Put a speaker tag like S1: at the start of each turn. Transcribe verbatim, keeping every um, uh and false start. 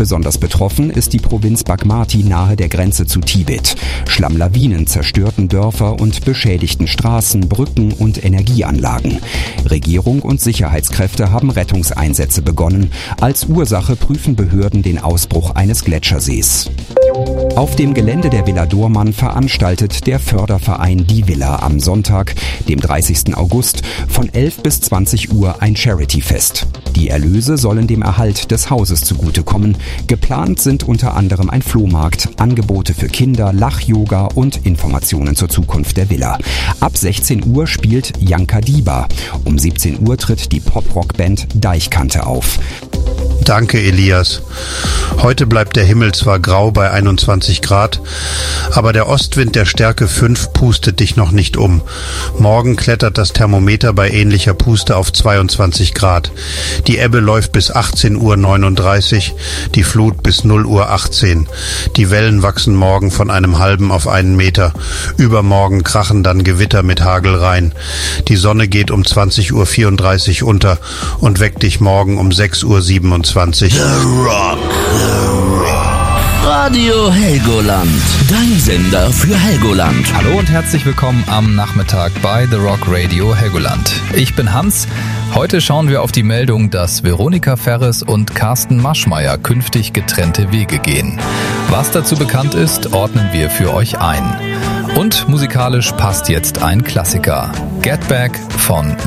S1: Besonders betroffen ist die Provinz Bagmati nahe der Grenze zu Tibet. Schlammlawinen zerstörten Dörfer und beschädigten Straßen, Brücken und Energieanlagen. Regierung und Sicherheitskräfte haben Rettungseinsätze begonnen. Als Ursache prüfen Behörden den Ausbruch eines Gletschersees. Auf dem Gelände der Villa Dohrmann veranstaltet der Förderverein Die Villa am Sonntag, dem dreißigsten August, von elf bis zwanzig Uhr ein Charity-Fest. Die Erlöse sollen dem Erhalt des Hauses zugutekommen. Geplant sind unter anderem ein Flohmarkt, Angebote für Kinder, Lach-Yoga und Informationen zur Zukunft der Villa. Ab sechzehn Uhr spielt Janka Diba. Um siebzehn Uhr tritt die Pop-Rock-Band Deichkante auf.
S2: Danke, Elias. Heute bleibt der Himmel zwar grau bei einundzwanzig Grad, aber der Ostwind der Stärke fünf pustet dich noch nicht um. Morgen klettert das Thermometer bei ähnlicher Puste auf zweiundzwanzig Grad. Die Ebbe läuft bis achtzehn Uhr neununddreißig, die Flut bis null Uhr achtzehn. Die Wellen wachsen morgen von einem halben auf einen Meter. Übermorgen krachen dann Gewitter mit Hagel rein. Die Sonne geht um zwanzig Uhr vierunddreißig unter und weckt dich morgen um sechs Uhr siebenundzwanzig.
S3: The Rock, The Rock. Radio Helgoland, dein Sender für Helgoland.
S4: Hallo und herzlich willkommen am Nachmittag bei The Rock Radio Helgoland. Ich bin Hans. Heute schauen wir auf die Meldung, dass Veronika Ferres und Carsten Maschmeyer künftig getrennte Wege gehen. Was dazu bekannt ist, ordnen wir für euch ein. Und musikalisch passt jetzt ein Klassiker. Get Back von